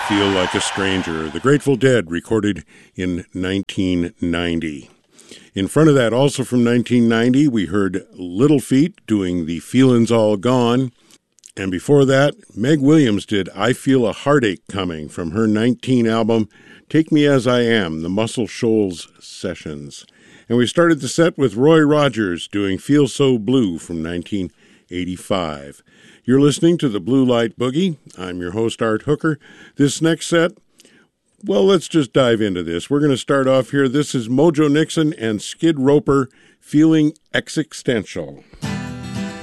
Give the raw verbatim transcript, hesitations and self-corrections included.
Feel Like a Stranger, The Grateful Dead, recorded in nineteen ninety. In front of that, also from nineteen ninety, we heard Little Feat doing The Feelin's All Gone. And before that, Meg Williams did I Feel a Heartache Coming from her nineteen album, Take Me As I Am, the Muscle Shoals Sessions. And we started the set with Roy Rogers doing Feel So Blue from nineteen eighty-five. You're listening to the Blue Light Boogie. I'm your host, Art Hooker. This next set, well, let's just dive into this. We're going to start off here. This is Mojo Nixon and Skid Roper, Feeling Existential.